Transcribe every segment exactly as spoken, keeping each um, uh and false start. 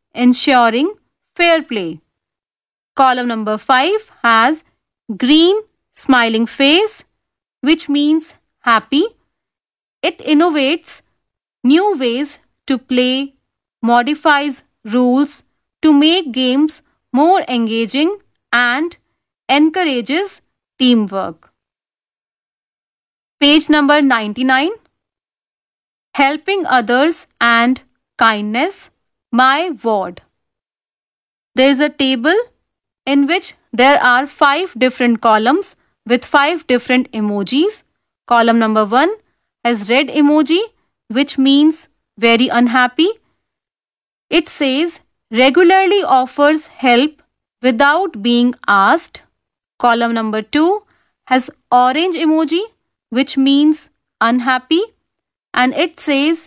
ensuring fair play. Column number five has green smiling face, which means happy. It innovates new ways to play, modifies rules to make games more engaging, and encourages teamwork. Page number ninety-nine. Helping others and kindness, my ward. There is a table in which there are five different columns with five different emojis. Column number one has red emoji, which means very unhappy. It says regularly offers help without being asked. Column number two has orange emoji, which means unhappy, and it says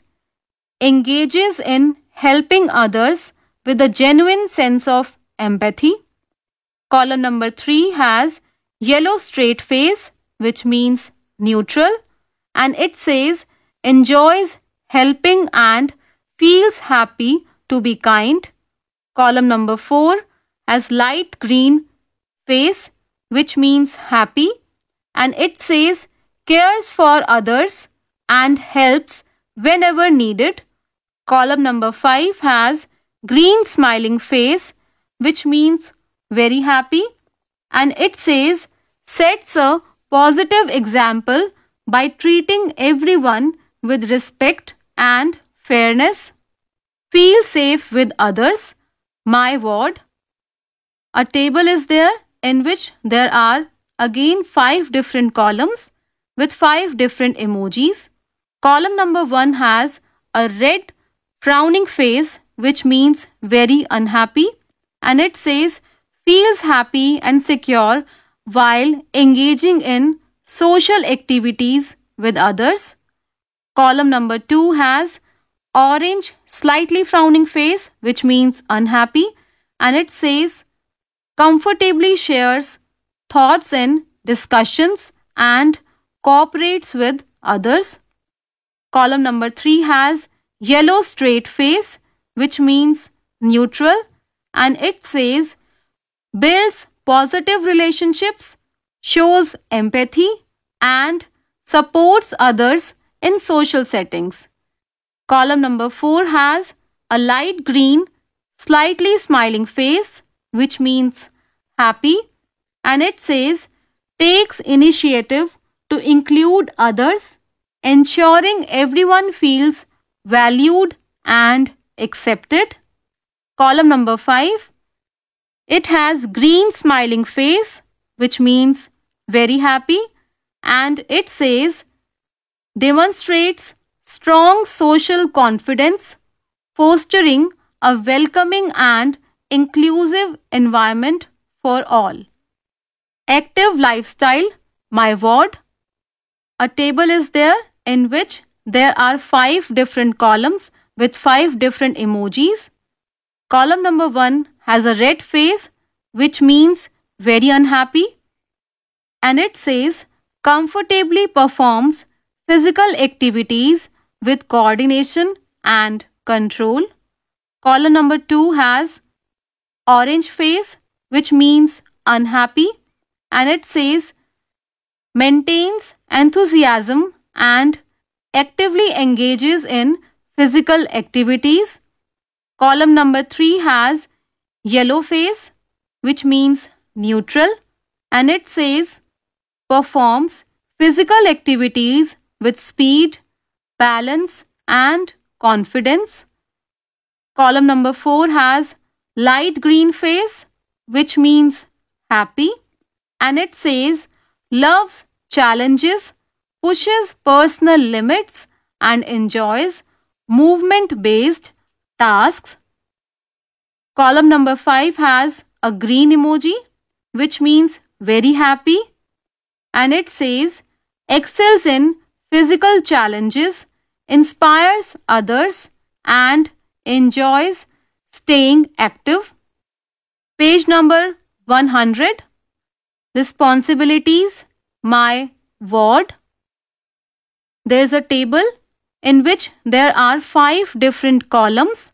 engages in helping others with a genuine sense of empathy. Column number three has yellow straight face, which means neutral, and it says enjoys helping and feels happy to be kind. Column number four has light green face, which means happy, and it says cares for others and helps whenever needed. Column number five has green smiling face, which means very happy, and it says sets a positive example by treating everyone with respect and fairness. Feel safe with others, my ward. A table is there in which there are again five different columns with five different emojis. Column number one has a red frowning face, which means very unhappy, and it says feels happy and secure while engaging in social activities with others. Column number two has orange slightly frowning face, which means unhappy, and it says comfortably shares thoughts in discussions and cooperates with others. Column number three has yellow straight face, which means neutral, and it says builds positive relationships, shows empathy, and supports others in social settings. Column number four has a light green, slightly smiling face, which means happy, and it says takes initiative to include others, ensuring everyone feels valued and accepted. Column number five, it has green smiling face, which means very happy, and it says demonstrates strong social confidence, fostering a welcoming and inclusive environment for all. Active lifestyle, my ward. A table is there in which there are five different columns with five different emojis. Column number one has a red face, which means very unhappy, and it says comfortably performs physical activities with coordination and control. Column number two has orange face, which means unhappy, and it says maintains enthusiasm and actively engages in physical activities. Column number three has yellow face, which means neutral, and it says performs physical activities with speed, balance, and confidence. Column number four has light green face, which means happy, and it says loves challenges, pushes personal limits, and enjoys movement-based tasks. Column number five has a green emoji, which means very happy, and it says excels in physical challenges, inspires others, and enjoys staying active. Page number one hundred. Responsibilities, my ward. There is a table in which there are five different columns